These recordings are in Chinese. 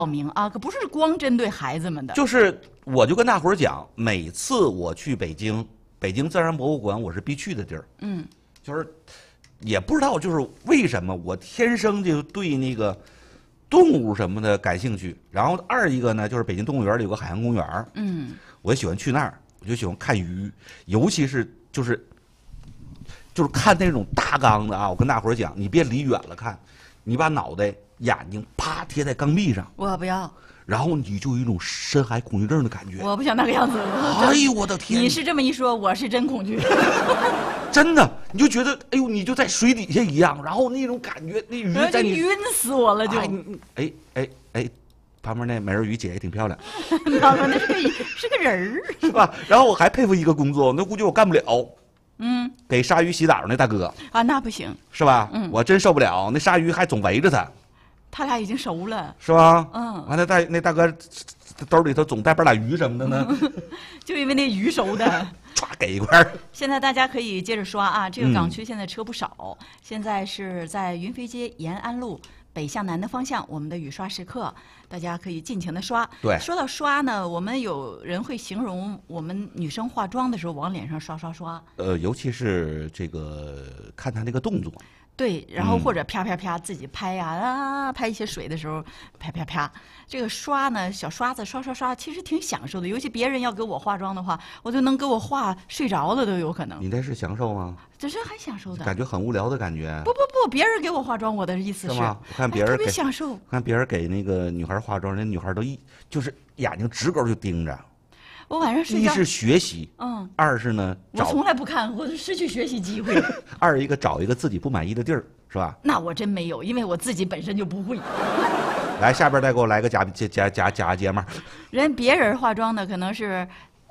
报名啊，可不是光针对孩子们的。 就是我就跟大伙儿讲，每次我去北京，北京自然博物馆我是必去的地儿。就是也不知道就是为什么我天生就对那个动物什么的感兴趣。然后二一个呢，就是北京动物园里有个海洋公园，我喜欢去那儿，我就喜欢看鱼，尤其是就是看那种大缸的啊。我跟大伙儿讲，你别离远了看，你把脑袋眼睛啪贴在缸壁上， 我不要， 然后你就有一种深海恐惧症的感觉。 我不想那个样子。 哎呦我的天！ 你是这么一说，我是真恐惧。 真的，你就觉得哎呦，你就在水底下一样，然后那种感觉，那鱼在你晕死我了就。 哎，旁边那美人鱼姐也挺漂亮。 老婆，那是个人儿， 是吧？然后我还佩服一个工作，那估计我干不了。给鲨鱼洗澡那大哥啊，那不行， 是吧？我真受不了，那鲨鱼还总围着他。 他俩已经熟了， 是吧？ 完了那大哥兜里头总带半拉鱼什么的呢， 就因为那鱼熟的， 歘给一块。 现在大家可以接着刷啊，这个港区现在车不少，现在是在云飞街延安路北向南的方向，我们的雨刷时刻，大家可以尽情的刷。 对， 说到刷呢，我们有人会形容我们女生化妆的时候往脸上刷刷刷。 尤其是这个看她那个动作。 对，然后或者啪啪啪自己拍呀拍一些水的时候啪啪啪，这个刷呢，小刷子刷刷刷，其实挺享受的。尤其别人要给我化妆的话，我就能给我化睡着了都有可能。 你这是享受吗？ 这是很享受的， 感觉很无聊的感觉。 不，别人给我化妆，我的意思是吗？我看别人特别享受。 看别人给那个女孩化妆，那女孩都就是眼睛直勾就盯着。 我晚上睡觉， 一是学习，二是呢， 我从来不看，我失去学习机会。 二一个找一个自己不满意的地儿，是吧？ 那我真没有，因为我自己本身就不会。 来，下边再给我来个假睫毛。 别人化妆的可能是，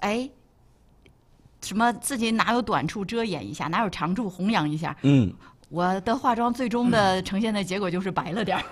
什么自己哪有短处遮掩一下，哪有长处弘扬一下。我的化妆最终的呈现的结果就是白了点儿。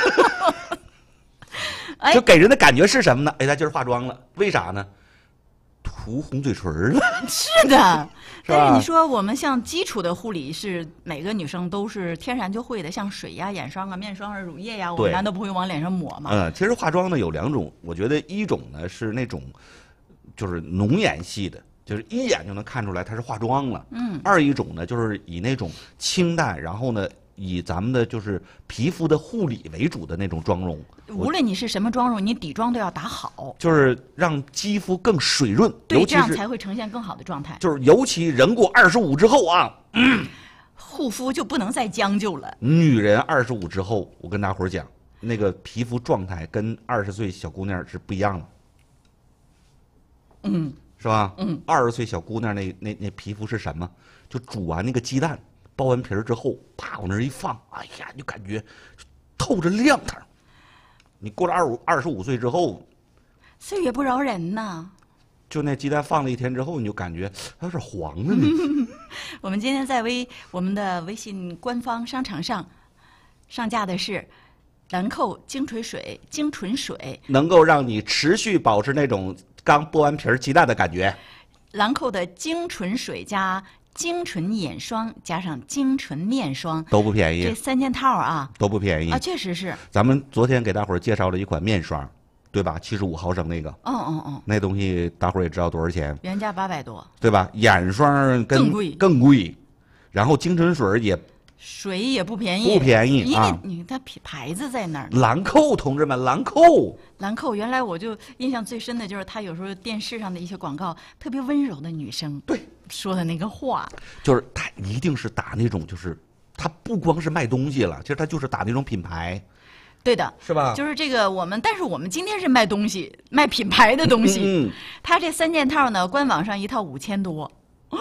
就给人的感觉是什么呢？他今儿化妆了，为啥呢？涂红嘴唇了。 是的， 是吧？ 但是你说我们像基础的护理是每个女生都是天然就会的，像水呀、眼霜啊、面霜啊、乳液呀，我们难道不会往脸上抹吗？ 其实化妆呢有两种，我觉得一种呢是那种就是浓颜系的，就是一眼就能看出来它是化妆了。二一种呢就是以那种清淡，然后呢以咱们的就是皮肤的护理为主的那种妆容。 无论你是什么妆容，你底妆都要打好， 就是让肌肤更水润， 对，这样才会呈现更好的状态。 就是尤其人过25之后啊， 护肤就不能再将就了。 女人25之后，我跟大伙儿讲，那个皮肤状态跟20岁小姑娘是不一样的。是吧？20岁小姑娘那皮肤是什么？就煮完那个鸡蛋，剥完皮儿之后，啪往那儿一放，哎呀，就感觉透着亮堂。你过了25岁之后， 岁月不饶人呐。 就那鸡蛋放了1天之后，你就感觉它有点黄了呢。 我们今天在我们的微信官方商场上上架的是兰蔻精纯水， 能够让你持续保持那种刚剥完皮儿鸡蛋的感觉。 兰蔻的精纯水加精纯眼霜加上精纯面霜都不便宜， 这3件套啊都不便宜啊，确实是。 咱们昨天给大伙儿介绍了一款面霜，对吧？75毫升那个，那东西大伙儿也知道多少钱， 原价800多， 对吧？眼霜更贵，然后精纯水也不便宜， 因为你它牌子在那儿。 兰蔻，同志们，兰蔻， 原来我就印象最深的就是它有时候电视上的一些广告，特别温柔的女生对说的那个话， 就是它一定是打那种，就是它不光是卖东西了，其实它就是打那种品牌。 对的， 是吧？ 就是这个但是我们今天是卖东西，卖品牌的东西。它这3件套呢，官网上一套5000多。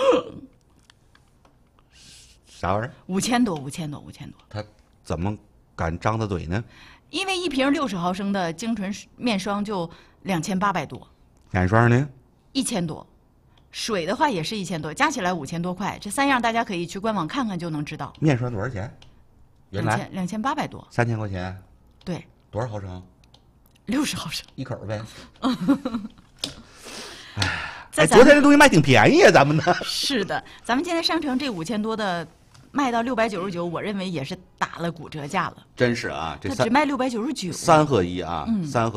啥玩意儿 ？5000多。 他怎么敢张他嘴呢？ 因为一瓶60毫升的精纯面霜就2800多， 眼霜呢 ？1000多，水的话也是1000多，加起来5000多块。这3样大家可以去官网看看就能知道。 面霜多少钱？原来 2800多 ，3000块钱。 对， 多少毫升 ？60毫升， 一口呗。哎，昨天这东西卖挺便宜啊，咱们的。 是的，咱们今天商城这5000多的。卖到699，我认为也是打了骨折价了。 真是啊， 它只卖699，3 合1啊，3合。